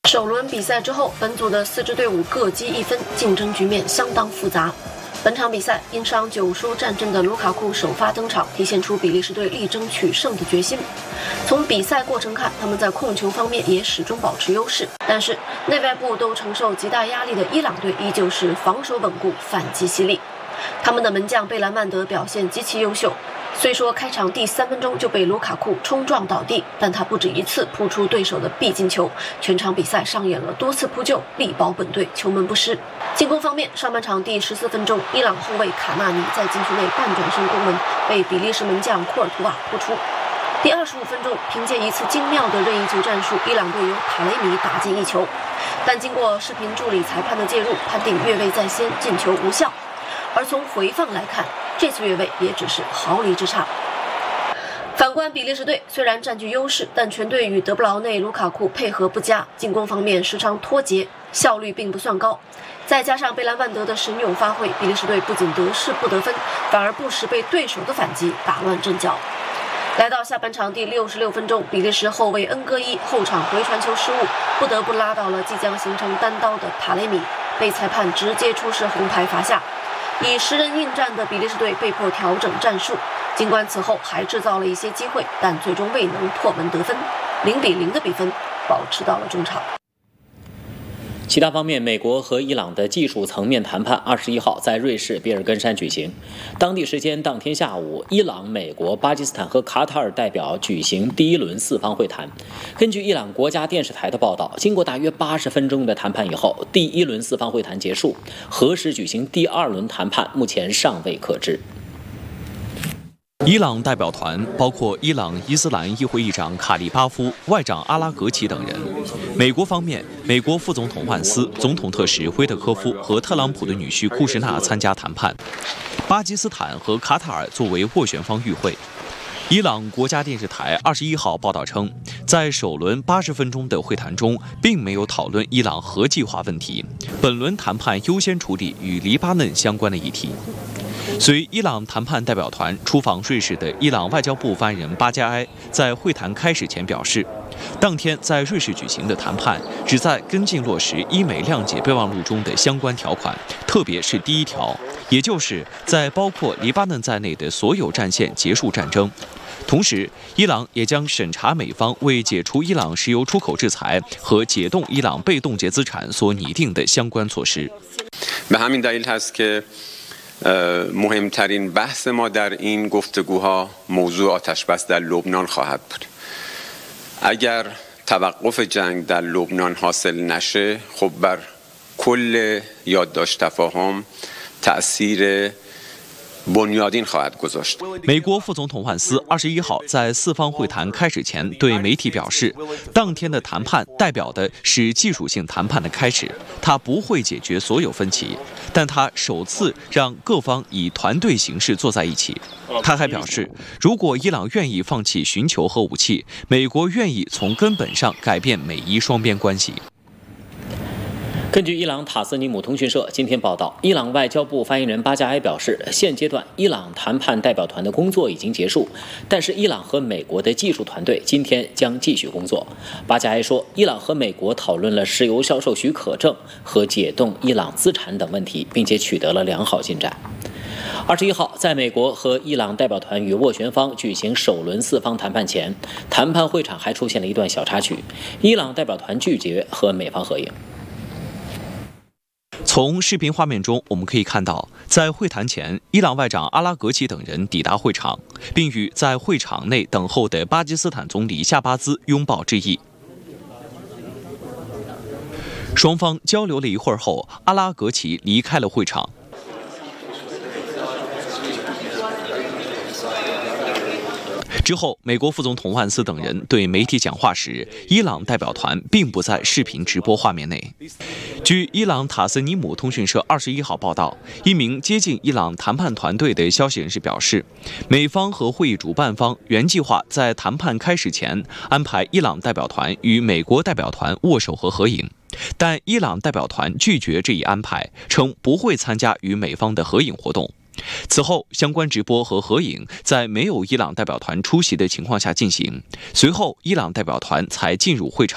首轮比赛之后，本组的4支队伍各积1分，竞争局面相当复杂。本场比赛因伤9输战阵的卢卡库首发登场，体现出比利时队力争取胜的决心。从比赛过程看，他们在控球方面也始终保持优势，但是内外部都承受极大压力的伊朗队依旧是防守稳固，反击犀利。他们的门将贝兰曼德表现极其优秀，虽说开场第3分钟就被卢卡库冲撞倒地，但他不止一次扑出对手的必进球，全场比赛上演了多次扑救，力保本队球门不失。进攻方面，上半场第14分钟，伊朗后卫卡纳尼在禁区内半转身攻门，被比利时门将库尔图瓦扑出。第25分钟，凭借一次精妙的任意球战术，伊朗队由塔雷米打进1球，但经过视频助理裁判的介入，判定越位在先，进球无效。而从回放来看，这次越位也只是毫厘之差。反观比利时队，虽然占据优势，但全队与德布劳内、卢卡库配合不佳，进攻方面时常脱节，效率并不算高。再加上贝兰万德的神勇发挥，比利时队不仅得势不得分，反而不时被对手的反击打乱阵脚。来到下半场第66分钟，比利时后卫恩戈伊后场回传球失误，不得不拉到了即将形成单刀的塔雷米，被裁判直接出示红牌罚下。以10人应战的比利时队被迫调整战术，尽管此后还制造了一些机会，但最终未能破门得分，0-0的比分保持到了中场。 其他方面，美国和伊朗的技术层面谈判21号在瑞士比尔根山举行。当地时间当天下午，伊朗、美国、巴基斯坦和卡塔尔代表举行第1轮4方会谈。根据伊朗国家电视台的报道，经过大约80分钟的谈判以后，第1轮4方会谈结束，何时举行第2轮谈判目前尚未可知。 伊朗代表团包括伊朗伊斯兰议会议长卡利巴夫、外长阿拉格齐等人。美国方面，美国副总统万斯、总统特使威特科夫和特朗普的女婿库什纳参加谈判。巴基斯坦和卡塔尔作为斡旋方与会。伊朗国家电视台21号报道称，在首轮80分钟的会谈中，并没有讨论伊朗核计划问题。本轮谈判优先处理与黎巴嫩相关的议题。随伊朗谈判代表团出访瑞士的伊朗外交部发言人巴加埃在会谈开始前表示，当天在瑞士举行的谈判旨在跟进落实伊美谅解备忘录中的相关条款，特别是第1条，也就是在包括黎巴嫩在内的所有战线结束战争。同时，伊朗也将审查美方为解除伊朗石油出口制裁和解冻伊朗被冻结资产所拟定的相关措施。 مهمترین بحث ما در این گفتگوها موضوع آتش بس در لبنان خواهد بود. اگر توقف جنگ در لبنان حاصل نشه، خب بر کل یادداشت تفاهم تأثیر بنیادین خواهد گذاشت。 美国副总统万斯21号在4方会谈开始前对媒体表示，当天的谈判代表的是技术性谈判的开始，他不会解决所有分歧，但他首次让各方以团队形式坐在一起。他还表示，如果伊朗愿意放弃寻求核武器，美国愿意从根本上改变美伊双边关系。 根据伊朗塔斯尼姆通讯社今天报道，伊朗外交部发言人巴加埃表示，现阶段伊朗谈判代表团的工作已经结束，但是伊朗和美国的技术团队今天将继续工作。巴加埃说，伊朗和美国讨论了石油销售许可证和解冻伊朗资产等问题，并且取得了良好进展。21号，在美国和伊朗代表团与斡旋方举行首轮4方谈判前，谈判会场还出现了一段小插曲，伊朗代表团拒绝和美方合影。 从视频画面中，我们可以看到，在会谈前，伊朗外长阿拉格齐等人抵达会场，并与在会场内等候的巴基斯坦总理夏巴兹拥抱致意。双方交流了一会儿后，阿拉格齐离开了会场。之后，美国副总统万斯等人对媒体讲话时，伊朗代表团并不在视频直播画面内。据伊朗塔斯尼姆通讯社21号报道，一名接近伊朗谈判团队的消息人士表示，美方和会议主办方原计划在谈判开始前安排伊朗代表团与美国代表团握手和合影，但伊朗代表团拒绝这一安排，称不会参加与美方的合影活动。此后，相关直播和合影在没有伊朗代表团出席的情况下进行，随后伊朗代表团才进入会场。